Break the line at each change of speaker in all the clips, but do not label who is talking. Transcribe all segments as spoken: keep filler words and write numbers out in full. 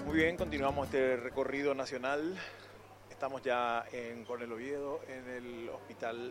Muy bien, continuamos este recorrido nacional. Estamos ya en Coronel Oviedo, en el hospital,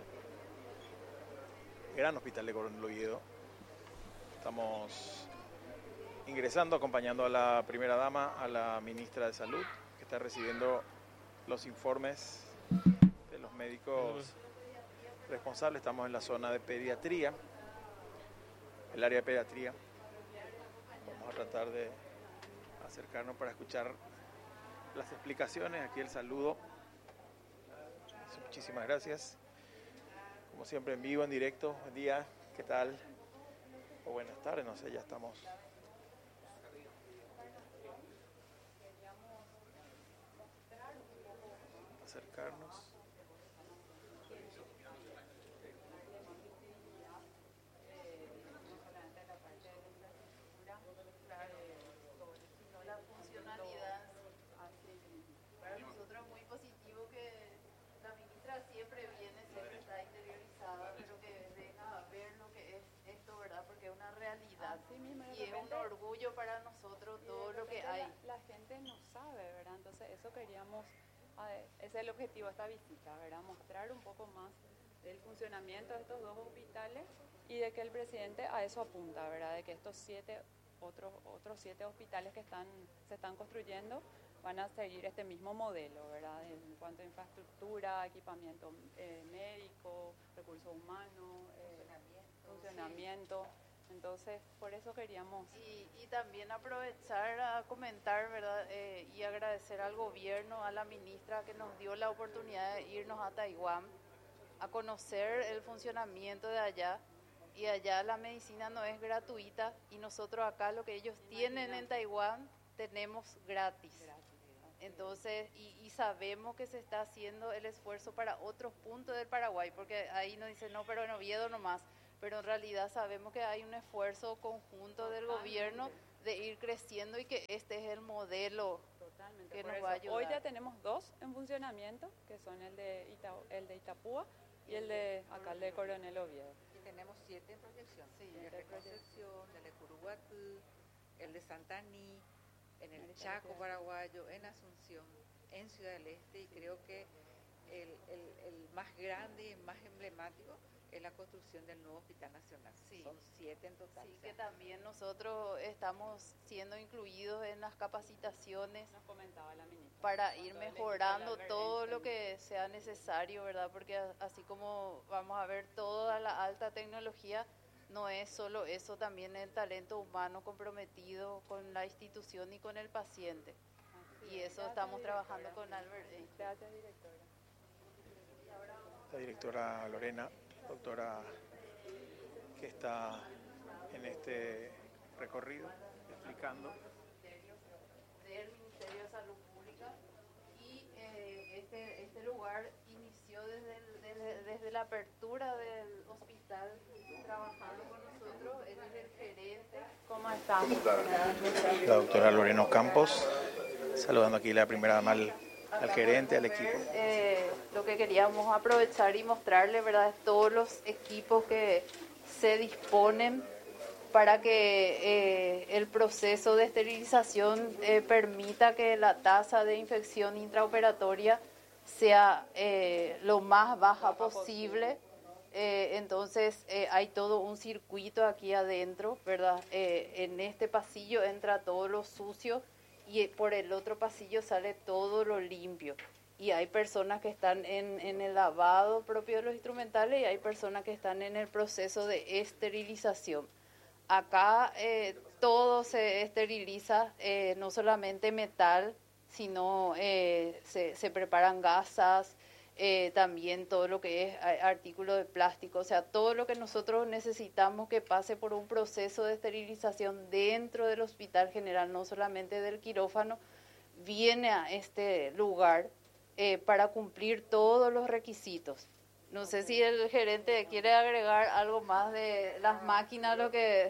gran hospital de Coronel Oviedo. Estamos ingresando, acompañando a la primera dama, a la ministra de Salud, que está recibiendo los informes de los médicos responsables. Estamos en la zona de pediatría, el área de pediatría. Vamos a tratar de acercarnos para escuchar las explicaciones. Aquí el saludo. Muchísimas gracias. Como siempre, en vivo, en directo. Buen día, ¿qué tal? O buenas tardes, no sé, ya estamos. Acercarnos.
Y es un orgullo para nosotros todo lo que hay.
La, la gente no sabe, ¿verdad? Entonces eso queríamos, ese es el objetivo de esta visita, ¿verdad? Mostrar un poco más del funcionamiento de estos dos hospitales y de que el presidente a eso apunta, ¿verdad? De que estos siete, otros, otros siete hospitales que están, se están construyendo van a seguir este mismo modelo, ¿verdad? En cuanto a infraestructura, equipamiento eh, médico, recursos humanos, eh, funcionamiento. funcionamiento. Sí. Entonces, por eso queríamos...
Y, y también aprovechar a comentar, ¿verdad? Eh, y agradecer al gobierno, a la ministra que nos dio la oportunidad de irnos a Taiwán a conocer el funcionamiento de allá. Y allá la medicina no es gratuita y nosotros acá lo que ellos tienen en Taiwán tenemos gratis. Entonces, y, y sabemos que se está haciendo el esfuerzo para otros puntos del Paraguay, porque ahí nos dicen, no, pero en Oviedo nomás. Pero en realidad sabemos que hay un esfuerzo conjunto del gobierno de ir creciendo y que este es el modelo
Totalmente,
que
por
nos
eso,
va a ayudar.
Hoy ya tenemos dos en funcionamiento, que son el de, Ita, el de Itapúa y el de acá, el de Coronel Oviedo.
Y tenemos siete en proyección.
Sí,
el de Concepción, el de Curuguatú, el de Santaní, en el Chaco paraguayo, en Asunción, en Ciudad del Este, y creo que el, el, el más grande y más emblemático es la construcción del nuevo Hospital Nacional.
Sí.
Son siete en total.
Sí, que también nosotros estamos siendo incluidos en las capacitaciones.
Nos comentaba la ministra.
Para ir mejorando todo lo que sea necesario, ¿verdad? Porque así como vamos a ver toda la alta tecnología, no es solo eso, también el talento humano comprometido con la institución y con el paciente. Así y eso
Gracias,
estamos
directora.
trabajando con Albert Einstein.
Gracias, directora.
La directora Lorena, doctora, que está en este recorrido explicando.
Del Ministerio de Salud Pública y eh, este, este lugar inició desde, el, desde, desde la apertura del hospital trabajando con nosotros. Él es el gerente. ¿Cómo estamos?
La doctora Lorena Campos, saludando aquí la primera dama al, al gerente, al equipo.
Eh, lo que queríamos aprovechar y mostrarle, ¿verdad?, todos los equipos que se disponen para que eh, el proceso de esterilización eh, permita que la tasa de infección intraoperatoria sea eh, lo más baja posible. Eh, entonces eh, hay todo un circuito aquí adentro, ¿verdad? Eh, en este pasillo entra todo lo sucio y por el otro pasillo sale todo lo limpio. Y hay personas que están en, en el lavado propio de los instrumentales y hay personas que están en el proceso de esterilización. Acá eh, todo se esteriliza, eh, no solamente metal, sino eh, se, se preparan gasas, eh, también todo lo que es artículo de plástico, o sea, todo lo que nosotros necesitamos que pase por un proceso de esterilización dentro del Hospital General, no solamente del quirófano, viene a este lugar eh, para cumplir todos los requisitos. No sé si el gerente quiere agregar algo más de las máquinas, lo que...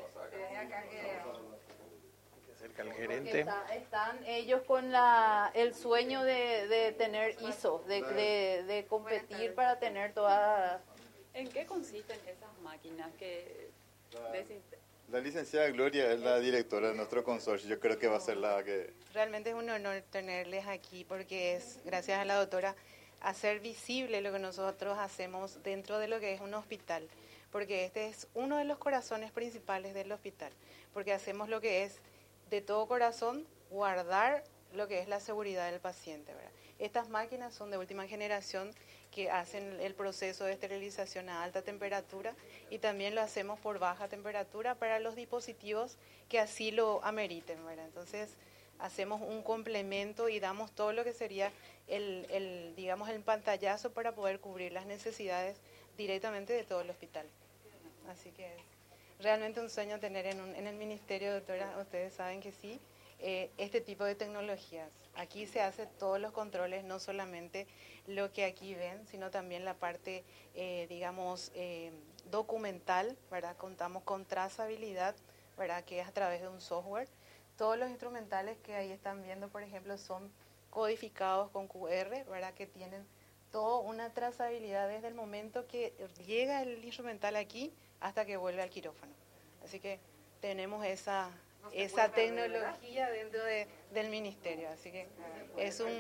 Acerca al gerente.
Está, están ellos con la el sueño de, de tener I S O, de, de, de competir para tener toda...
¿En qué consisten esas máquinas que desinfectan?
La licenciada Gloria es la directora de nuestro consorcio, yo creo que va a ser la que...
Realmente es un honor tenerles aquí porque es, gracias a la doctora, hacer visible lo que nosotros hacemos dentro de lo que es un hospital, porque este es uno de los corazones principales del hospital, porque hacemos lo que es de todo corazón guardar lo que es la seguridad del paciente, ¿verdad? Estas máquinas son de última generación que hacen el proceso de esterilización a alta temperatura y también lo hacemos por baja temperatura para los dispositivos que así lo ameriten, ¿verdad? Entonces hacemos un complemento y damos todo lo que sería el, el digamos el pantallazo para poder cubrir las necesidades directamente de todo el hospital. Así que es realmente un sueño tener en, un, en el ministerio, doctora, ustedes saben que sí, eh, este tipo de tecnologías. Aquí se hacen todos los controles, no solamente lo que aquí ven, sino también la parte, eh, digamos, eh, documental, ¿verdad? Contamos con trazabilidad, ¿verdad? Que es a través de un software. Todos los instrumentales que ahí están viendo, por ejemplo, son codificados con Q R, ¿verdad? Que tienen toda una trazabilidad desde el momento que llega el instrumental aquí hasta que vuelve al quirófano. Así que tenemos esa... No esa tecnología perder, dentro de, del ministerio, así que es un...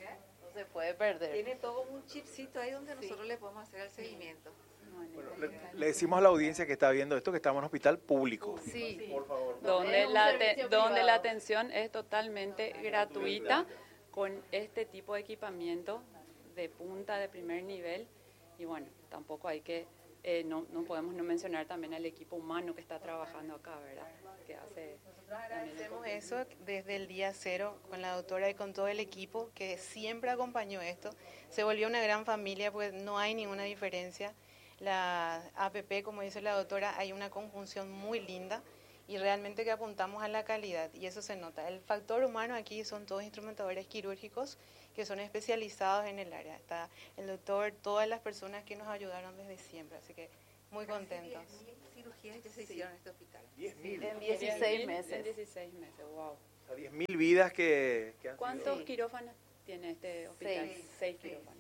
No se puede perder.
Tiene todo un chipcito ahí donde sí. nosotros le podemos hacer el seguimiento.
Bueno, le, le decimos a la audiencia que está viendo esto que estamos en un hospital público.
Sí,
sí. Por favor.
Donde, la, te, donde la atención es totalmente gratuita con este tipo de equipamiento de punta, de primer nivel. Y bueno, tampoco hay que... Eh, no, no podemos no mencionar también al equipo humano que está trabajando acá, ¿verdad? Que hace
Nosotros agradecemos eso desde el día cero con la doctora y con todo el equipo que siempre acompañó esto. Se volvió una gran familia, pues no hay ninguna diferencia. La A P P, como dice la doctora, hay una conjunción muy linda y realmente que apuntamos a la calidad y eso se nota. El factor humano aquí son todos instrumentadores quirúrgicos que son especializados en el área. Está el doctor, todas las personas que nos ayudaron desde siempre, así que muy contentos.
diez mil cirugías que se hicieron en este hospital.
diez mil.
En dieciséis meses.
En dieciséis meses, wow.
O sea, diez mil vidas que, que han
¿Cuántos
sido...
quirófanos tiene este hospital?
Seis.
Seis quirófanos.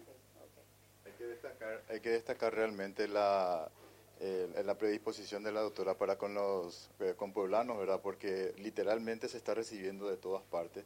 Hay que destacar, hay que destacar realmente la, eh, la predisposición de la doctora para con los eh, con pueblanos, ¿verdad? Porque literalmente se está recibiendo de todas partes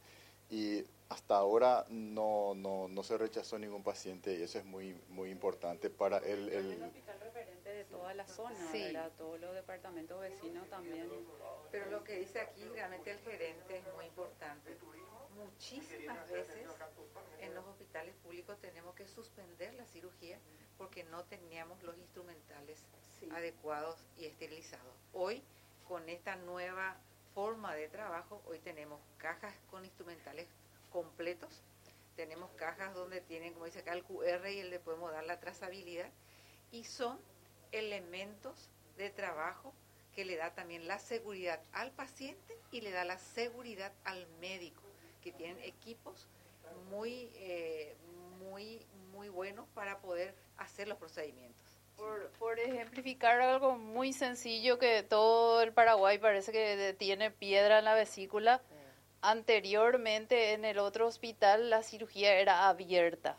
y hasta ahora no, no, no se rechazó ningún paciente y eso es muy muy importante para el... el,
el hospital referente de toda la zona, sí. ¿verdad? Todos los departamentos vecinos también.
Pero lo que dice aquí realmente el gerente es muy importante. Muchísimas veces en los hospitales públicos tenemos que suspender la cirugía porque no teníamos los instrumentales sí. adecuados y esterilizados. Hoy, con esta nueva forma de trabajo, hoy tenemos cajas con instrumentales completos, tenemos cajas donde tienen, como dice acá, el Q R y le podemos dar la trazabilidad y son elementos de trabajo que le da también la seguridad al paciente y le da la seguridad al médico, que tienen equipos muy, eh, muy, muy buenos para poder hacer los procedimientos.
Por, por ejemplificar algo muy sencillo que todo el Paraguay parece que tiene piedra en la vesícula, anteriormente en el otro hospital la cirugía era abierta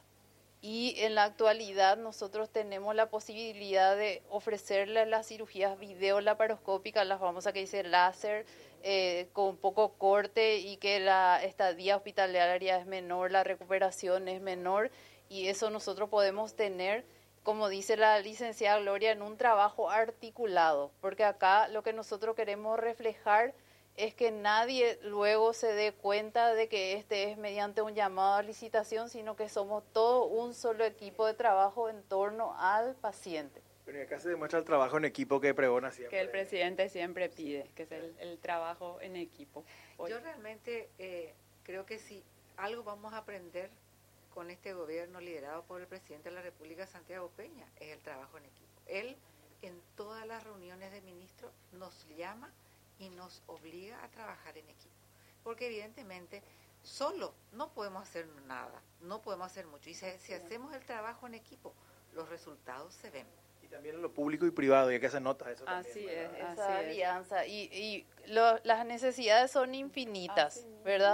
y en la actualidad nosotros tenemos la posibilidad de ofrecerle las cirugías videolaparoscópicas, las famosas que dice láser, eh, con poco corte y que la estadía hospitalaria es menor, la recuperación es menor y eso nosotros podemos tener, como dice la licenciada Gloria, en un trabajo articulado, porque acá lo que nosotros queremos reflejar es que nadie luego se dé cuenta de que este es mediante un llamado a licitación, sino que somos todo un solo equipo de trabajo en torno al paciente.
Pero acá se demuestra el trabajo en equipo que pregona siempre.
Que el presidente siempre pide, que es el, el trabajo en equipo. Hoy.
Yo realmente eh, creo que si algo vamos a aprender con este gobierno liderado por el presidente de la República, Santiago Peña, es el trabajo en equipo. Él en todas las reuniones de ministros nos llama y nos obliga a trabajar en equipo, porque evidentemente solo no podemos hacer nada, no podemos hacer mucho, y si, si hacemos el trabajo en equipo, los resultados se ven.
Y también en lo público y privado, y hay que hacer nota de eso
así
también.
Es,
esa
así
alianza, es. y, y lo, las necesidades son infinitas, ¿verdad?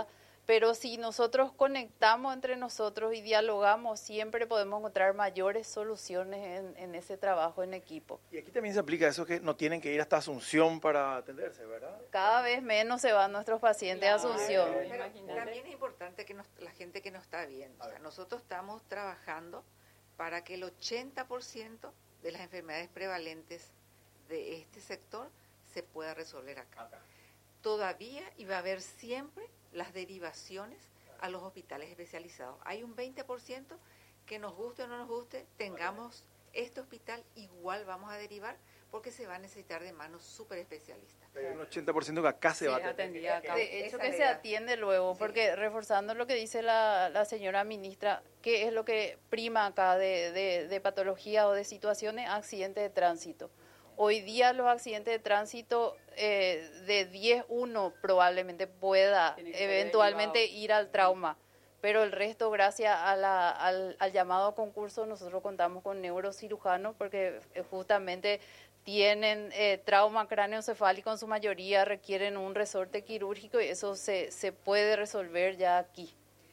pero si nosotros conectamos entre nosotros y dialogamos, siempre podemos encontrar mayores soluciones en, en ese trabajo en equipo.
Y aquí también se aplica eso que no tienen que ir hasta Asunción para atenderse, ¿verdad?
Cada vez menos se van nuestros pacientes
Claro,
a Asunción.
Pero
Imagínate.
también es importante que nos- la gente que nos está viendo, o sea, nosotros estamos trabajando para que el ochenta por ciento de las enfermedades prevalentes de este sector se pueda resolver acá.
Acá.
Todavía iba a haber siempre las derivaciones a los hospitales especializados. Hay un veinte por ciento que nos guste o no nos guste, tengamos este hospital, igual vamos a derivar porque se va a necesitar de manos súper especialistas.
Hay un ochenta por ciento que acá se
Sí,
va a atender.
atendida acá.
De hecho
Esa
que
es
se
la idea.
atiende luego,
Sí.
porque reforzando lo que dice la, la señora ministra, ¿qué es lo que prima acá de, de, de patología o de situaciones? Accidentes de tránsito. Hoy día los accidentes de tránsito, eh, de diez, uno probablemente pueda
Tiene que ser
eventualmente
derivado.
ir al trauma, pero el resto, gracias a la, al, al llamado concurso, nosotros contamos con neurocirujanos, porque eh, justamente tienen eh, trauma cráneoencefálico en su mayoría, requieren un resorte quirúrgico y eso se, se puede resolver ya aquí.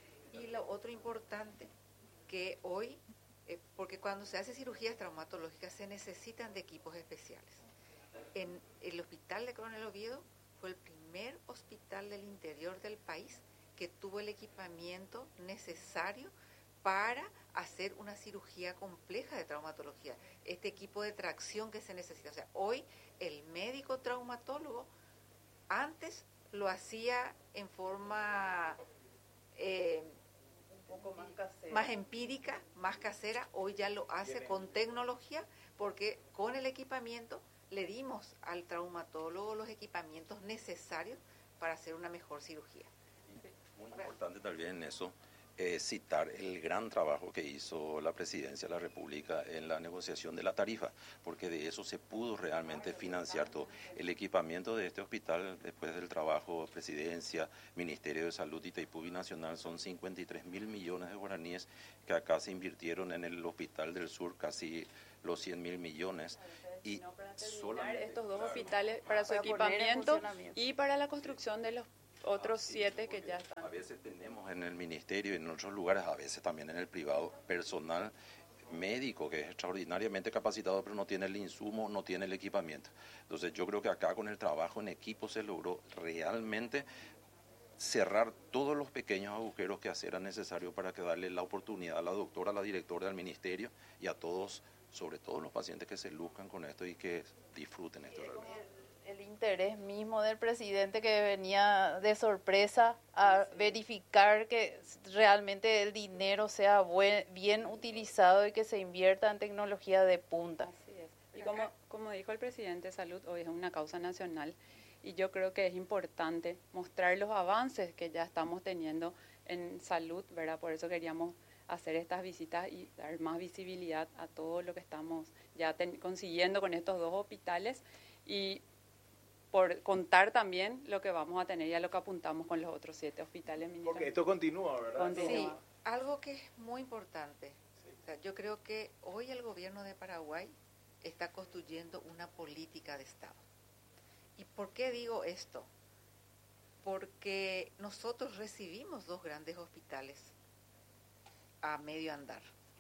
Y lo otro importante, que hoy, eh, porque cuando se hace cirugías traumatológicas se necesitan de equipos especiales. En el hospital de Coronel Oviedo fue el primer hospital del interior del país que tuvo el equipamiento necesario para hacer una cirugía compleja de traumatología. Este equipo de tracción que se necesita. O sea, hoy el médico traumatólogo antes lo hacía en forma eh,
Un poco más casero.
más empírica, más casera, hoy ya lo hace con tecnología, porque con el equipamiento le dimos al traumatólogo los equipamientos necesarios para hacer una mejor cirugía.
Muy importante también eso, eh, citar el gran trabajo que hizo la Presidencia de la República en la negociación de la tarifa, porque de eso se pudo realmente financiar todo. El equipamiento de este hospital, después del trabajo Presidencia, Ministerio de Salud y Itaipú Binacional, son cincuenta y tres mil millones de guaraníes que acá se invirtieron en el Hospital del Sur, casi los cien mil millones. Y
No, para terminar,
solamente,
estos dos
claro,
hospitales para su
Para poner en
equipamiento
funcionamiento.
y para la construcción de los otros siete que ya están.
A veces tenemos en el ministerio y en otros lugares, a veces también en el privado, personal médico que es extraordinariamente capacitado, pero no tiene el insumo, no tiene el equipamiento. Entonces yo creo que acá con el trabajo en equipo se logró realmente cerrar todos los pequeños agujeros que era necesario para que darle la oportunidad a la doctora, a la directora del ministerio y a todos, sobre todo los pacientes que se luzcan con esto y que disfruten esto realmente.
El interés mismo del presidente que venía de sorpresa a verificar que realmente el dinero sea buen, bien utilizado y que se invierta en tecnología de punta.
Así es. Y como, como dijo el presidente, salud hoy es una causa nacional y yo creo que es importante mostrar los avances que ya estamos teniendo en salud, ¿verdad? Por eso queríamos hacer estas visitas y dar más visibilidad a todo lo que estamos ya ten- consiguiendo con estos dos hospitales y por contar también lo que vamos a tener y a lo que apuntamos con los otros siete hospitales. Ministra.
Porque esto continúa, ¿verdad?
Continúa.
Sí, algo que es muy importante. O sea, yo creo que hoy el gobierno de Paraguay está construyendo una política de Estado. ¿Y por qué digo esto? Porque nosotros recibimos dos grandes hospitales a medio andar.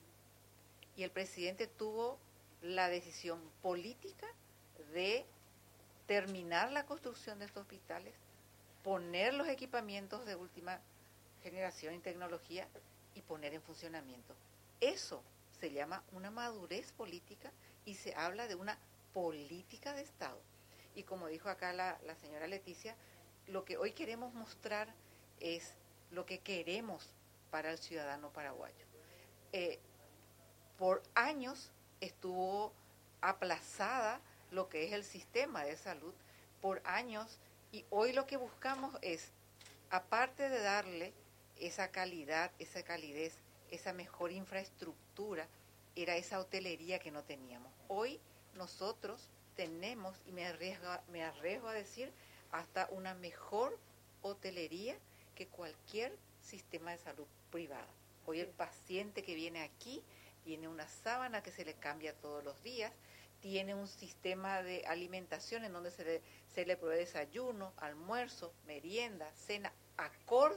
Y el presidente tuvo la decisión política de terminar la construcción de estos hospitales, poner los equipamientos de última generación en tecnología y poner en funcionamiento. Eso se llama una madurez política y se habla de una política de Estado. Y como dijo acá la, la señora Leticia, lo que hoy queremos mostrar es lo que queremos para el ciudadano paraguayo. Eh, por años estuvo aplazada lo que es el sistema de salud, por años, y hoy lo que buscamos es, aparte de darle esa calidad, esa calidez, esa mejor infraestructura, era esa hotelería que no teníamos. Hoy nosotros tenemos, y me arriesgo, me arriesgo a decir, hasta una mejor hotelería que cualquier sistema de salud privada. Hoy el paciente que viene aquí tiene una sábana que se le cambia todos los días, tiene un sistema de alimentación en donde se le, se le provee desayuno, almuerzo, merienda, cena, acorde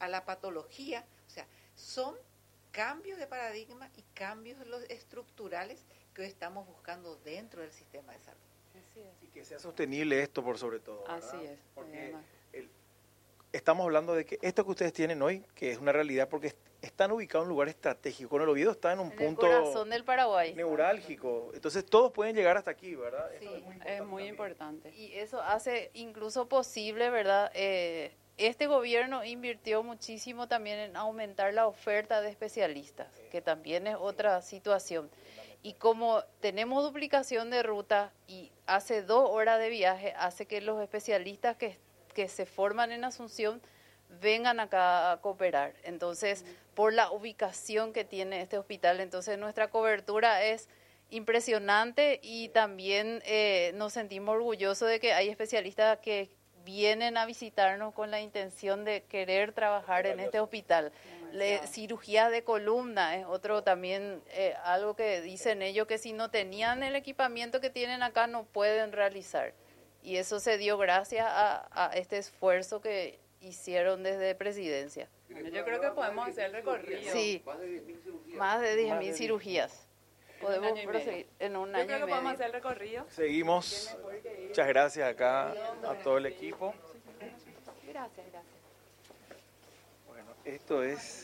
a la patología. O sea, son cambios de paradigma y cambios los estructurales que hoy estamos buscando dentro del sistema de salud.
Así es.
Y que sea sostenible esto por sobre todo, ¿verdad?
Así es.
Porque el, estamos hablando de que esto que ustedes tienen hoy, que es una realidad porque están ubicados en un lugar estratégico. Con el Oviedo está en un
En
punto
el corazón del Paraguay.
neurálgico. Entonces todos pueden llegar hasta aquí, ¿verdad?
Sí,
Eso es muy
Es muy
importante
importante.
Y eso hace incluso posible, ¿verdad? Eh, este gobierno invirtió muchísimo también en aumentar la oferta de especialistas, que también es otra situación. Y como tenemos duplicación de ruta y hace dos horas de viaje, hace que los especialistas que, que se forman en Asunción vengan acá a cooperar. Entonces, por la ubicación que tiene este hospital, entonces nuestra cobertura es impresionante y también eh, nos sentimos orgullosos de que hay especialistas que vienen a visitarnos con la intención de querer trabajar en este hospital. Le, cirugía de columna es otro también, eh, algo que dicen ellos que si no tenían el equipamiento que tienen acá no pueden realizar. Y eso se dio gracias a, a este esfuerzo que hicieron desde Presidencia.
Bueno, yo creo que podemos hacer el recorrido.
Sí, más de diez mil cirugías. Podemos proseguir en un
Yo
año
creo
y
que podemos
medio.
hacer el recorrido.
Seguimos. Muchas gracias acá a todo el equipo.
Gracias, gracias.
Bueno, esto es...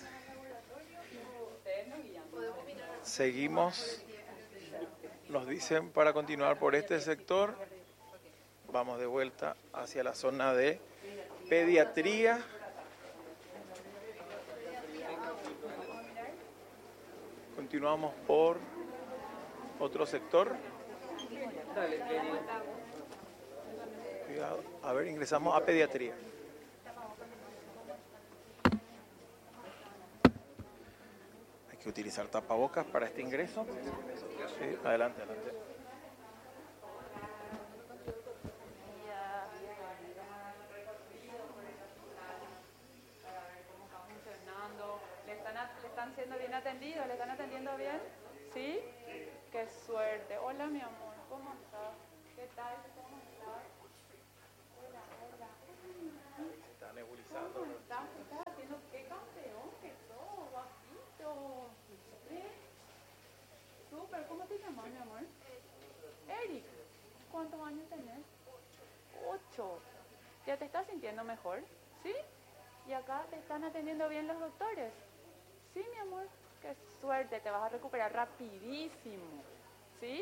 Seguimos. Nos dicen para continuar por este sector. Vamos de vuelta hacia la zona de pediatría. Continuamos por otro sector. Cuidado. A ver, ingresamos a pediatría. Hay que utilizar tapabocas para este ingreso. Sí, adelante, adelante.
¿Le están, a- le están siendo bien atendidos? ¿Le están atendiendo bien? ¿Sí? Qué suerte. Hola, mi amor. ¿Cómo estás? ¿Qué tal? ¿Cómo estás? Hola, hola.
Se está nebulizando.
¿Cómo estás? ¿Qué estás haciendo? ¡Qué campeón que sos, guapito! ¿Eh? Súper. ¿Cómo te llamas, mi amor? Eric. ¿Cuántos años tenés? Ocho. ¿Ya te estás sintiendo mejor? ¿Sí? ¿Y acá te están atendiendo bien los doctores? Sí, mi amor. Qué suerte, te vas a recuperar rapidísimo. ¿Sí?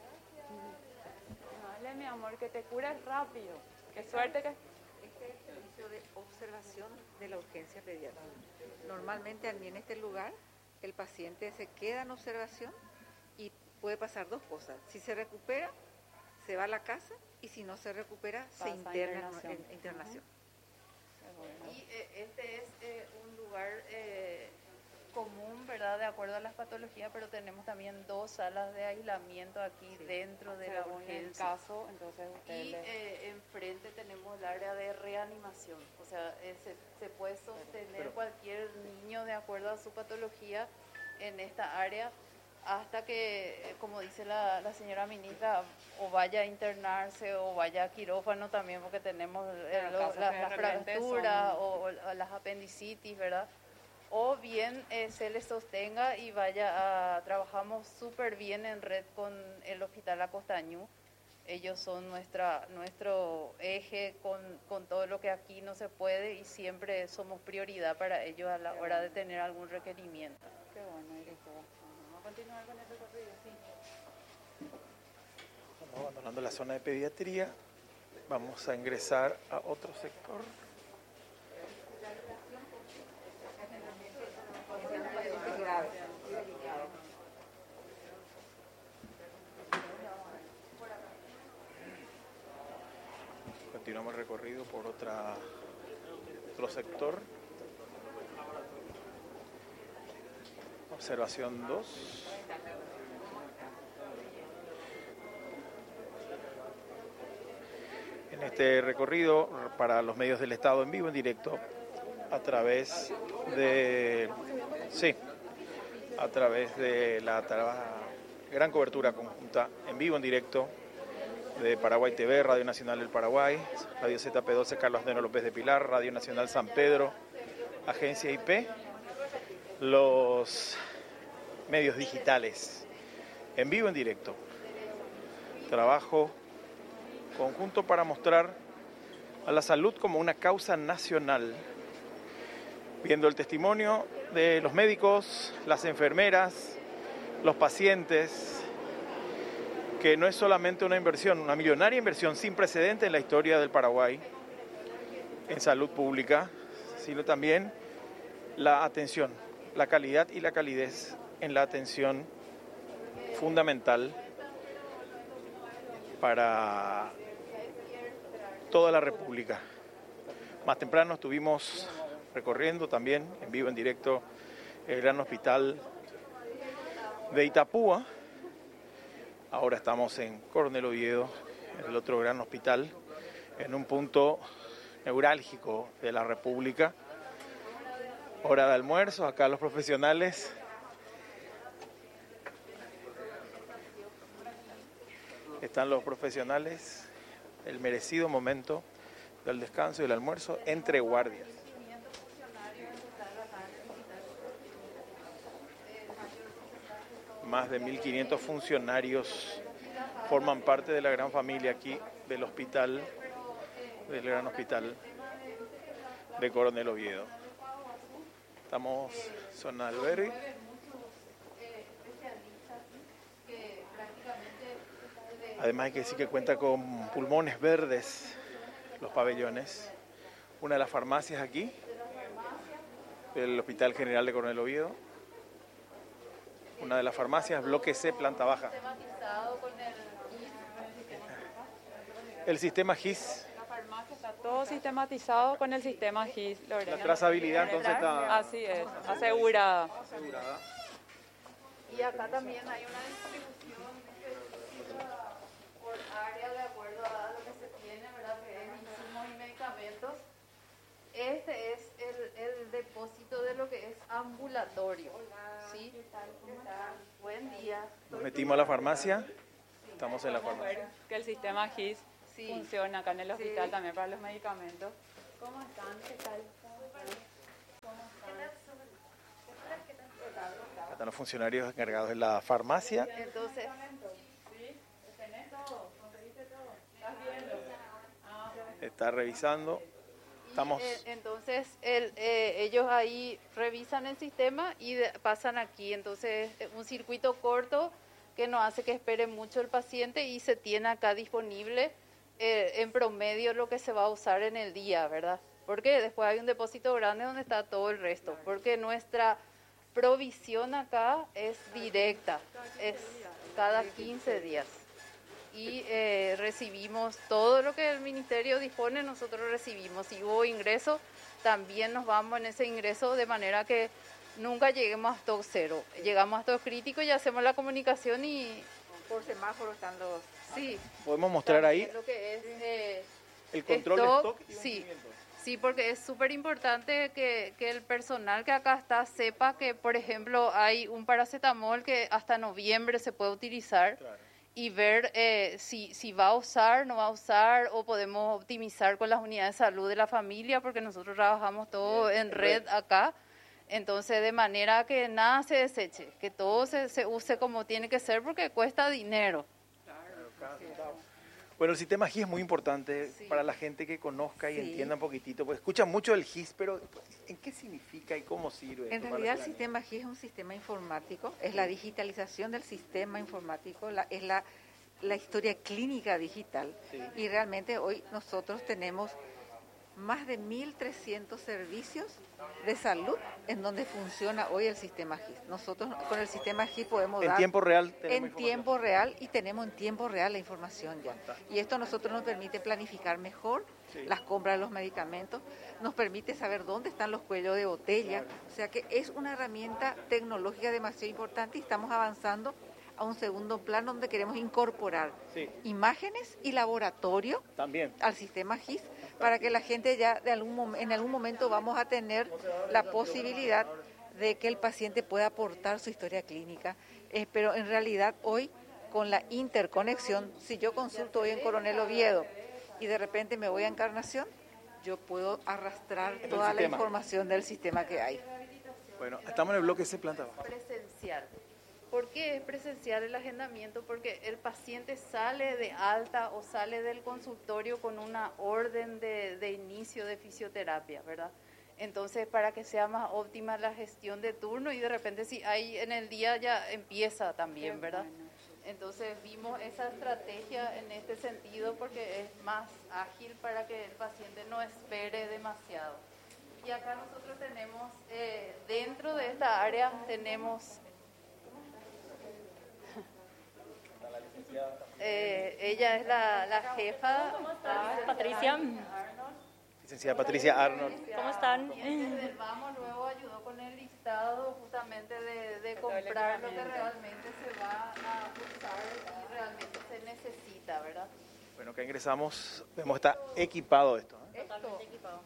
Dale, mi amor, que te cures rápido. Qué suerte que...
Este es el servicio de observación de la urgencia pediátrica. Normalmente aquí en este lugar el paciente se queda en observación y puede pasar dos cosas. Si se recupera, se va a la casa y si no se recupera,
Pasa
se
a
interna
internación.
en en internación.
Y eh, este es eh, un lugar eh, común, ¿verdad? De acuerdo a las patologías, pero tenemos también dos salas de aislamiento aquí dentro de la
Según el
urgencia.
caso, entonces usted
Y
le...
eh, enfrente tenemos el área de reanimación, o sea, eh, se, se puede sostener cualquier niño de acuerdo a su patología en esta área hasta que, eh, como dice la, la señora ministra, o vaya a internarse o vaya a quirófano también, porque tenemos eh,
Claro,
lo-
casos
las,
que de
las
repente
fracturas
son-
o, o las apendicitis, ¿verdad? O bien eh, se le sostenga y vaya a... Trabajamos súper bien en red con el Hospital Acostañú. Ellos son nuestra nuestro eje con, con todo lo que aquí no se puede y siempre somos prioridad para ellos a la
Qué
hora de
bueno.
tener algún requerimiento.
Qué bueno, Erika. Vamos a continuar con el recorrido, sí.
Estamos abandonando la zona de pediatría. Vamos a ingresar a otro sector. Continuamos el recorrido por otra, otro sector. Observación dos. En este recorrido para los medios del Estado en vivo, en directo, a través de... Sí, a través de la tra- gran cobertura conjunta en vivo, en directo, de Paraguay T V, Radio Nacional del Paraguay, Radio Z P doce Carlos Deno López de Pilar, Radio Nacional San Pedro, Agencia I P, los medios digitales, en vivo, en directo. Trabajo conjunto para mostrar a la salud como una causa nacional, viendo el testimonio de los médicos, las enfermeras, los pacientes, que no es solamente una inversión, una millonaria inversión sin precedente en la historia del Paraguay en salud pública, sino también la atención, la calidad y la calidez en la atención fundamental para toda la República. Más temprano estuvimos recorriendo también, en vivo, en directo, el gran hospital de Itapúa. Ahora estamos en Coronel Oviedo, el otro gran hospital, en un punto neurálgico de la República. Hora de almuerzo, acá los profesionales. Están los profesionales, el merecido momento del descanso y el almuerzo entre guardias. Más de mil quinientos funcionarios forman parte de la gran familia aquí del hospital, del gran hospital de Coronel Oviedo. Estamos en zona albergue. Además hay que decir que cuenta con pulmones verdes los pabellones. Una de las farmacias aquí, del Hospital General de Coronel Oviedo. Una de las farmacias, bloque C, planta baja. El sistema G I S.
La farmacia está todo sistematizado con el sistema G I S, Lorena.
La trazabilidad entonces está...
Así es, asegurada.
asegurada.
Y acá también hay una distribución específica por área de acuerdo a lo que se tiene, ¿verdad? Que es insumos y medicamentos. Este es el, el depósito de lo que es ambulatorio. ¿Sí? ¿Qué tal? ¿Cómo está? Buen día.
Nos metimos a la farmacia. Estamos en la farmacia.
Que el sistema G I S
Sí.
funciona acá en el hospital
Sí.
también para los medicamentos. ¿Cómo están? ¿Qué tal?
Acá están los funcionarios encargados de la farmacia.
Entonces,
¿Sí? ¿Tenés todo? ¿Conseguiste todo? ¿Estás viendo? Ah,
Está revisando. Estamos...
eh, entonces el, eh, ellos ahí revisan el sistema y de- pasan aquí. Entonces eh, un circuito corto que no hace que espere mucho el paciente y se tiene acá disponible eh, en promedio lo que se va a usar en el día, ¿verdad? Porque después hay un depósito grande donde está todo el resto. Porque nuestra provisión acá es directa, es cada quince días. Y eh, recibimos todo lo que el ministerio dispone, nosotros recibimos. Si hubo ingreso, también nos vamos en ese ingreso de manera que nunca lleguemos a stock cero. Llegamos a stock crítico y hacemos la comunicación y...
Por semáforo están los...
Sí.
Podemos mostrar ahí
Lo que es, eh,
el control de
stock,
stock y
sí.
vencimiento.
Sí, porque es súper importante que, que el personal que acá está sepa que, por ejemplo, hay un paracetamol que hasta noviembre se puede utilizar.
Claro.
Y ver eh, si, si va a usar, no va a usar, o podemos optimizar con las unidades de salud de la familia, porque nosotros trabajamos todo en red acá. Entonces, de manera que nada se deseche, que todo se, se use como tiene que ser, porque cuesta dinero.
Bueno, el sistema G I S es muy importante
Sí.
para la gente que conozca y
Sí.
entienda un poquitito, porque escuchan mucho del G I S, pero ¿en qué significa y cómo sirve?
En
esto para
realidad el
la
sistema G I S es un sistema informático, es la digitalización del sistema informático, la- es la, la historia clínica digital.
Sí.
Y realmente hoy nosotros tenemos más de mil trescientos servicios de salud en donde funciona hoy el sistema G I S. Nosotros con el sistema G I S podemos
En
dar
tiempo real tenemos
en
información.
tiempo real y tenemos en tiempo real la información ya. Y esto a nosotros nos permite planificar mejor
Sí.
las compras de los medicamentos, nos permite saber dónde están los cuellos de botella. O sea que es una herramienta tecnológica demasiado importante y estamos avanzando a un segundo plano donde queremos incorporar
Sí,
imágenes y laboratorio
también.
al sistema G I S para que la gente ya de algún mom- en algún momento vamos a tener la posibilidad de que el paciente pueda aportar su historia clínica. Eh, pero en realidad hoy con la interconexión, si yo consulto hoy en Coronel Oviedo y de repente me voy a Encarnación, yo puedo arrastrar
el
toda la
sistema.
información del sistema que hay.
Bueno, estamos en el bloque C, planta baja.
Presencial. ¿Por qué es presencial el agendamiento? Porque el paciente sale de alta o sale del consultorio con una orden de, de inicio de fisioterapia, ¿verdad? Entonces, para que sea más óptima la gestión de turno y de repente si hay en el día ya empieza también, ¿verdad? Entonces vimos esa estrategia en este sentido porque es más ágil para que el paciente no espere demasiado. Y acá nosotros tenemos, eh, dentro de esta área tenemos... Eh, ella es la, la jefa.
¿Cómo estás, Patricia?
Licenciada Patricia Arnold.
¿Cómo están?
Desde el Vamos luego ayudó con el listado justamente de, de comprar lo que realmente se va a usar y realmente se necesita, ¿verdad?
Bueno, acá ingresamos, vemos está equipado esto, ¿eh?
Esto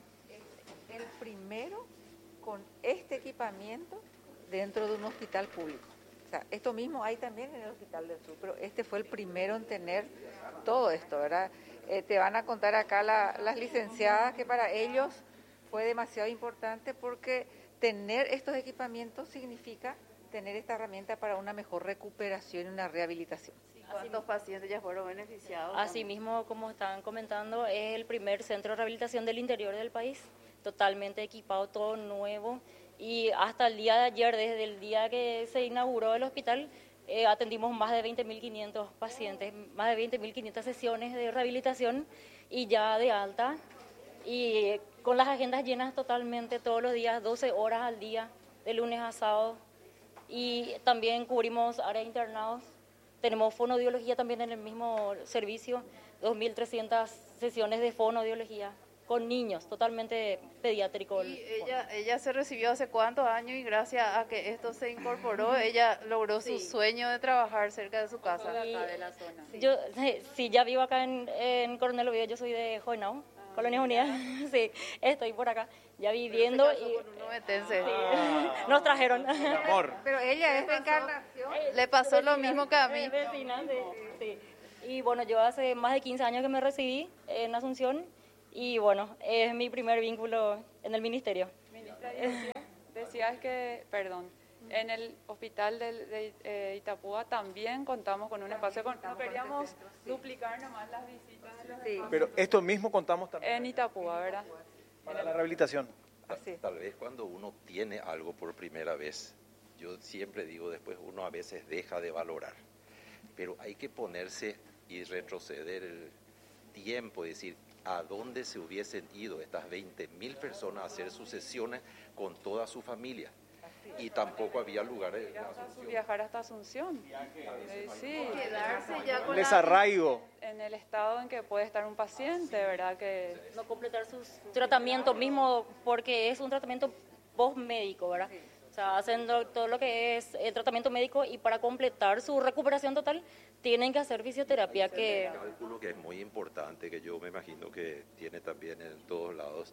es el primero con este equipamiento dentro de un hospital público. O sea, esto mismo hay también en el Hospital del Sur, pero este fue el primero en tener todo esto, ¿verdad? Eh, te van a contar acá la, las licenciadas que para ellos fue demasiado importante porque tener estos equipamientos significa tener esta herramienta para una mejor recuperación y una rehabilitación.
¿Cuántos pacientes ya fueron beneficiados?
Asimismo, como están comentando, es el primer centro de rehabilitación del interior del país, totalmente equipado, todo nuevo. Y hasta el día de ayer, desde el día que se inauguró el hospital, eh, atendimos más de veinte mil quinientos pacientes, más de veinte mil quinientas sesiones de rehabilitación y ya de alta. Y con las agendas llenas totalmente todos los días, doce horas al día, de lunes a sábado. Y también cubrimos áreas internados. Tenemos fonoaudiología también en el mismo servicio, dos mil trescientas sesiones de fonoaudiología con niños, totalmente pediátrico.
Y ella, ella se recibió hace cuántos años y gracias a que esto se incorporó, ella logró su
Sí.
sueño de trabajar cerca de su casa.
Y-
Acá de la zona.
Yo sí, ya vivo acá en, en Coronel Oviedo, yo soy de Joinao,
Ah,
Colonias Unidas, sí, estoy por acá, ya viviendo y
Con un novetense.
nos trajeron.
Amor.
Pero ella es de encarnación.
Le pasó lo mismo que a mí.
Eh, vecina, sí, sí. Y bueno, yo hace más de quince años que me recibí en Asunción y bueno, es mi primer vínculo en el ministerio.
Ministra, y decía- decías que, perdón, en el hospital del- de, eh, Itapúa también contamos con un espacio, con, no queríamos duplicar nomás las visitas de los
Sí.
Pero esto mismo contamos también
en Itapúa, ¿verdad?
para la rehabilitación.
Así.
Tal vez cuando uno tiene algo por primera vez, yo siempre digo, después uno a veces deja de valorar, pero hay que ponerse y retroceder el tiempo, es decir, a dónde se hubiesen ido estas veinte mil personas a hacer sus sesiones con toda su familia. Y tampoco había lugares en Asunción.
Viajar hasta Asunción. Eh, Sí,
Quedarse ya con
Un
la...
desarraigo.
en el estado en que puede estar un paciente, ¿verdad? Que
No completar sus tratamientos mismo porque es un tratamiento post-médico, ¿verdad? O sea, hacen lo- todo lo que es el tratamiento médico y para completar su recuperación total tienen que hacer fisioterapia que...
Un cálculo que es muy importante, que yo me imagino que tiene también en todos lados,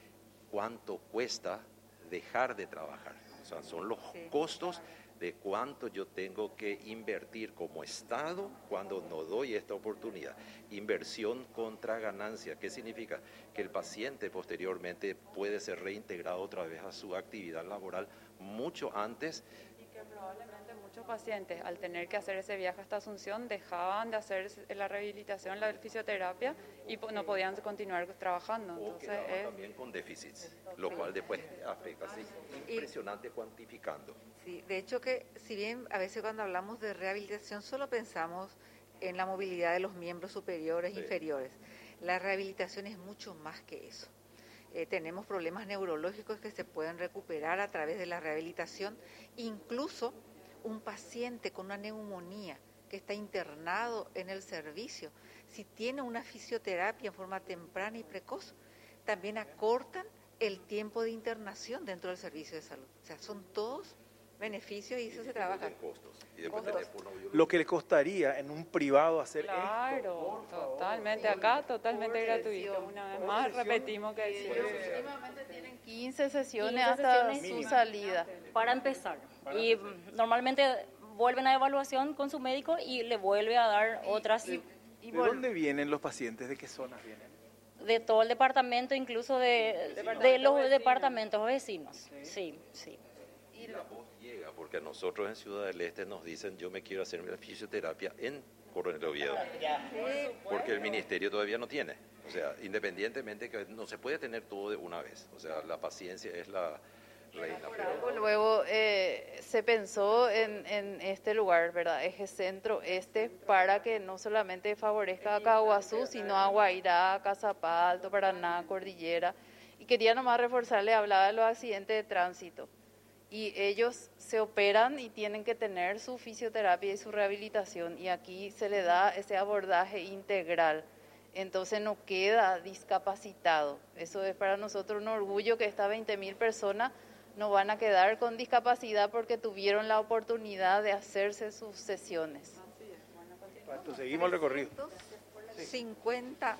cuánto cuesta dejar de trabajar. O sea, son los
Sí.
costos de cuánto yo tengo que invertir como Estado cuando no doy esta oportunidad. Inversión contra ganancia. ¿Qué significa? Que el paciente posteriormente puede ser reintegrado otra vez a su actividad laboral mucho antes.
Y que probablemente muchos pacientes, al tener que hacer ese viaje hasta Asunción, dejaban de hacer la rehabilitación, la fisioterapia, y po- no podían continuar trabajando.
O
Entonces,
quedaban
es,
también con déficits, lo cual después afecta. Sí, impresionante cuantificando.
Sí, de hecho que si bien a veces cuando hablamos de rehabilitación solo pensamos en la movilidad de los miembros superiores e
Sí.
inferiores, la rehabilitación es mucho más que eso. Eh, tenemos problemas neurológicos que se pueden recuperar a través de la rehabilitación, incluso un paciente con una neumonía que está internado en el servicio, si tiene una fisioterapia en forma temprana y precoz, también acortan el tiempo de internación dentro del servicio de salud. O sea, son todos beneficios y eso se trabaja.
En costos. Y después
Costos.
tenés fonoaudiología.
Lo que le costaría en un privado hacer esto.
claro, totalmente. Acá totalmente
Por
gratuito.
sesión.
Una vez
Por
más
sesión.
repetimos que sí.
Últimamente tienen quince sesiones
quince
hasta
sesiones
su
mínimo.
salida.
Para empezar. Y mm, normalmente vuelven a evaluación con su médico y le vuelve a dar otras.
Y, y
¿De
vol-
dónde vienen los pacientes? ¿De qué zonas vienen?
de todo el departamento, incluso de, de los departamentos vecinos. Sí, sí.
Y la voz llega, porque a nosotros en Ciudad del Este nos dicen, yo me quiero hacer mi fisioterapia en Coronel Oviedo, porque el ministerio todavía no tiene. O sea, independientemente que no se puede tener todo de una vez. O sea, la paciencia es la reina. Pero...
Luego eh, se pensó en, en este lugar, ¿verdad? Eje Centro Este, para que no solamente favorezca a Caguazú, sino a Guairá, Cazapá, Alto Paraná, Cordillera. Y quería nomás reforzarle, hablaba de los accidentes de tránsito. Y ellos se operan y tienen que tener su fisioterapia y su rehabilitación. Y aquí se le da ese abordaje integral. Entonces no queda discapacitado. Eso es para nosotros un orgullo, que estas veinte mil personas no van a quedar con discapacidad porque tuvieron la oportunidad de hacerse sus sesiones.
Entonces, seguimos el recorrido.
cincuenta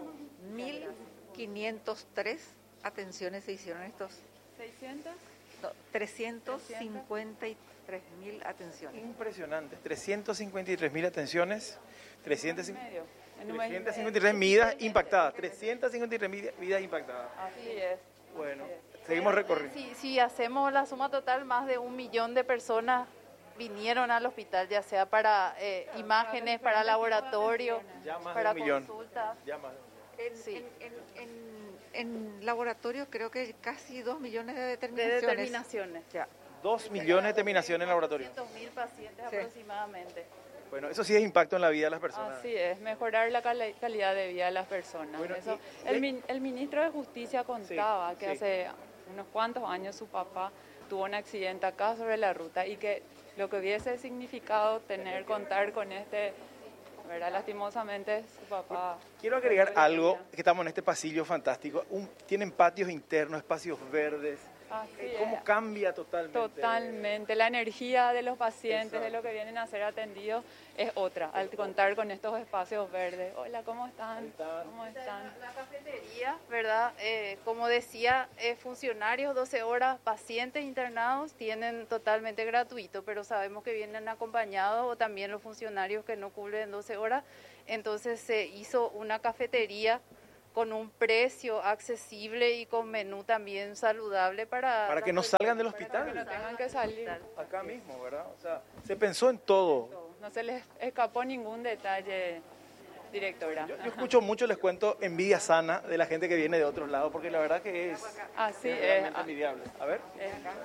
mil quinientos tres atenciones se hicieron estos.
¿seiscientos?
No, trescientos cincuenta y tres mil atenciones.
Impresionante. trescientos cincuenta y tres mil atenciones. trescientos cincuenta y tres
medio.
vidas impactadas. trescientos cincuenta y tres vidas impactadas.
Así es.
Bueno, seguimos recorriendo.
Si, si hacemos la suma total, más de un millón de personas vinieron al hospital, ya sea para eh, imágenes, para laboratorio,
Ya más
para
de un millón.
consultas.
Ya más de un millón.
En,
Sí.
en, en, en, en laboratorio creo que casi dos millones de
De
determinaciones.
determinaciones.
Ya.
Dos millones de terminaciones en laboratorio.
doscientos mil pacientes
Sí.
aproximadamente.
Bueno, eso sí es impacto en la vida de las personas.
Así es, mejorar la cali- calidad de vida de las personas.
Bueno,
Eso,
y-
el, min- el ministro de Justicia contaba
Sí,
que
sí.
hace unos cuantos años su papá tuvo un accidente acá sobre la ruta y que lo que hubiese significado tener, contar con este, ¿verdad? Lastimosamente su papá...
Quiero agregar
perdió la
algo,
vida.
que estamos en este pasillo fantástico. Un- tienen patios internos, espacios verdes.
Así
Eh, ¿Cómo
es.
cambia totalmente?
Totalmente, la energía de los pacientes,
Exacto.
de lo que vienen a ser atendidos, es otra, al contar con estos espacios verdes. Hola, ¿cómo están?
están?
¿Cómo están?
La cafetería, ¿verdad? Eh, como decía, eh, funcionarios doce horas, pacientes internados tienen totalmente gratuito, pero sabemos que vienen acompañados, o también los funcionarios que no cubren doce horas. Entonces se hizo una cafetería con un precio accesible y con menú también saludable para...
Para que no
las
salgan del
personas,
hospital.
Que no tengan que salir.
Acá mismo, ¿verdad? O sea, se pensó en todo.
No se les escapó ningún detalle, directora.
Yo, yo escucho mucho, les cuento, envidia sana de la gente que viene de otros lados, porque la verdad que es,
Así
es
es.
realmente envidiable. A ver,
Es acá.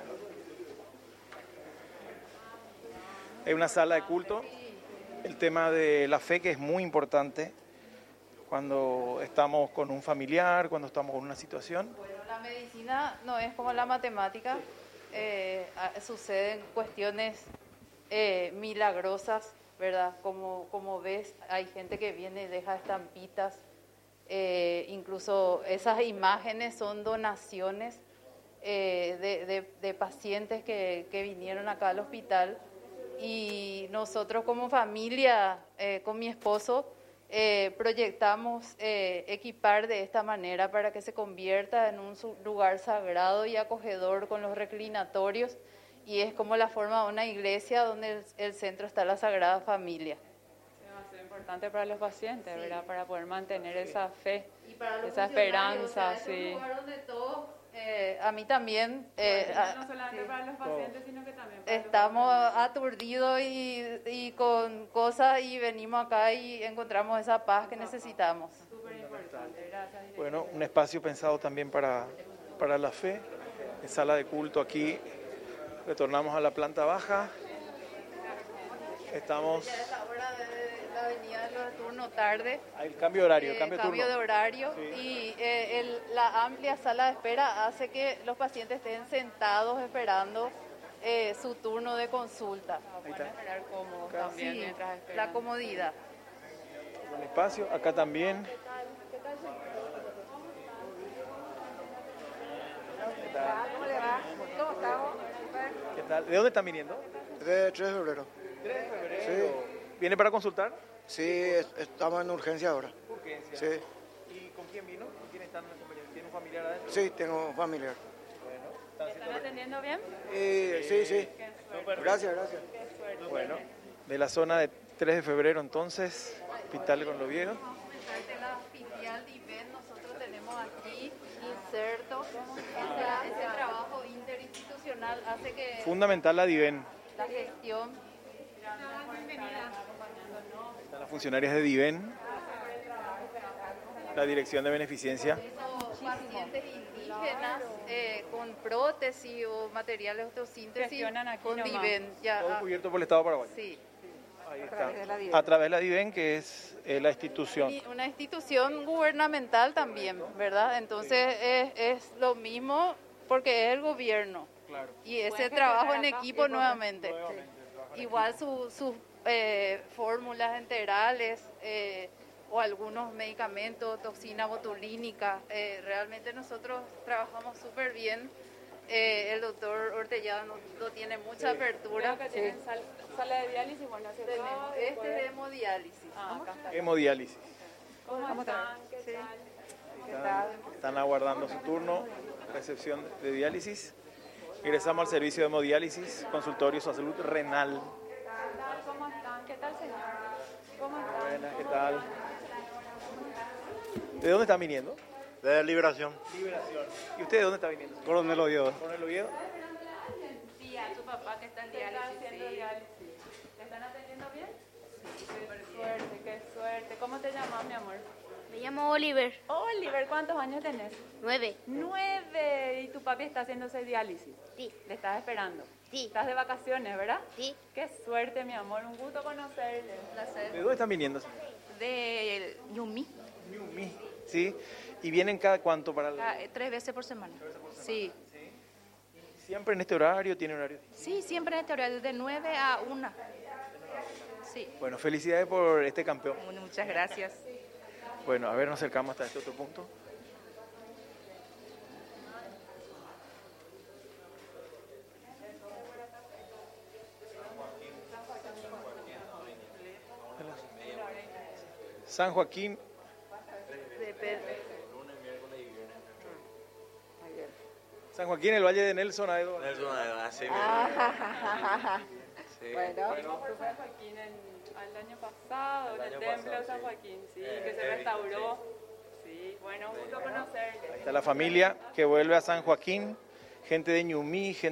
hay una sala de culto. El tema de la fe, que es muy importante cuando estamos con un familiar, cuando estamos con una situación.
Bueno, la medicina no es como la matemática, eh, a- suceden cuestiones eh, milagrosas, ¿verdad? Como, como ves, hay gente que viene y deja estampitas, eh, incluso esas imágenes son donaciones eh, de, de- de pacientes que, que vinieron acá al hospital, y nosotros como familia, eh, con mi esposo, Eh, proyectamos eh, equipar de esta manera para que se convierta en un su- lugar sagrado y acogedor con los reclinatorios, y es como la forma de una iglesia donde el, el centro está la Sagrada Familia.
Es demasiado importante para los pacientes, ¿verdad? Para poder mantener esa fe,
Y para los
esa
funcionarios,
esperanza,
o sea, es un
sí.
lugar donde todos, eh, a mí también, eh, a-
No solamente
sí.
para los pacientes, sino que también para los
Estamos aturdidos y, y con cosas, y venimos acá y encontramos esa paz que necesitamos.
súper importante. Gracias, directora.
Bueno, un espacio pensado también para, para la fe. En sala de culto aquí. Retornamos a la planta baja. Estamos...
Ya es la hora de la avenida de los turnos tarde.
Hay el cambio de horario,
eh,
cambio de turno.
de horario,
Sí.
y eh, el- la amplia sala de espera hace que los pacientes estén sentados esperando eh, su turno de consulta.
Ahí
Pueden
está.
esperar cómodos
Sí,
también mientras esperan.
la comodidad.
Un espacio, acá también. ¿Qué tal?
¿Cómo le va? ¿Cómo estamos?
¿Qué tal? ¿De dónde están viniendo?
De tres de febrero.
tres de febrero. ¿Viene para consultar?
Sí, es- estamos en urgencia ahora.
Urgencia.
Sí,
¿Y con quién vino? ¿Con quién están? ¿Tiene un familiar adentro?
sí, tengo familiar.
Bueno, están
¿Están atendiendo bien?
Y, sí, sí.
Qué suerte.
Gracias, gracias.
Qué suerte.
Bueno, de la zona de tres de febrero entonces, Hospital con los Viejos.
Vamos a comentarte la filial de I B E N. Nosotros inserto, ese, ese trabajo interinstitucional hace que
Fundamental la DIVEN.
la gestión.
Están las funcionarias de DIVEN, la Dirección de Beneficencia.
Esos pacientes indígenas eh, con prótesis o materiales de autosíntesis
Gestionan aquí
con
nomás.
DIVEN. Ya,
Todo
ah,
cubierto por el Estado paraguayo.
sí.
Ahí
A
está.
través de la DIVEN.
A través de la DIVEN, que es eh, la institución.
Y una institución gubernamental también, ¿verdad? Entonces es, es lo mismo porque es el gobierno.
Claro.
Y ese
Pueden
trabajo en
gestionar acá
equipo
y
nuevamente. Igual su- sus eh, fórmulas enterales eh, o algunos medicamentos, toxina botulínica. eh, realmente nosotros trabajamos súper bien. Eh, el doctor Ortellada no, no tiene mucha apertura.
Creo que tienen sal- sala de diálisis, bueno, hacia
Tenemos-
atrás,
Este
después-
es de hemodiálisis.
Ah, acá está.
Hemodiálisis.
¿Cómo están? ¿Qué tal?
Están, están aguardando su turno, recepción de diálisis. Ingresamos al servicio de hemodiálisis, consultorio de salud renal.
¿Cómo están? ¿Qué tal, señor? ¿Cómo están?
Buenas, ¿qué tal? ¿De dónde están viniendo?
De Liberación.
Liberación. ¿Y usted de dónde está viniendo?
Coronel Oviedo.
¿Coronel Oviedo?
Sí, a su papá que está en
¿Qué están haciendo diálisis? ¿Te están atendiendo bien? Qué suerte, qué suerte. ¿Cómo te llamas, mi amor?
Me llamo Oliver,
Oliver, ¿cuántos años tenés?
nueve.
Nueve. ¿Y tu papi está haciéndose diálisis?
Sí,
¿Le estás esperando?
sí,
Estás de vacaciones, ¿verdad?
sí.
Qué suerte, mi amor. Un gusto conocerle.
¿De dónde están viniendo?
De Yumi,
Ñumi. ¿Sí? ¿Y vienen cada cuánto para el...
tres veces por semana. Sí,
¿Siempre en este horario? ¿Tiene horario?
sí, siempre en este horario, de nueve a una. Sí,
Bueno, felicidades por este campeón.
bueno, muchas gracias.
Bueno, a ver, nos acercamos hasta este otro punto. San Joaquín. San Joaquín, el Valle de Nelson, a Eduardo.
Nelson, así
Bueno,
Fuimos por San Joaquín en- el año pasado, en el templo de San Joaquín, sí, que se restauró. Sí, bueno, un gusto conocerle.
Está la familia que vuelve a San Joaquín, gente de Ñumí, gente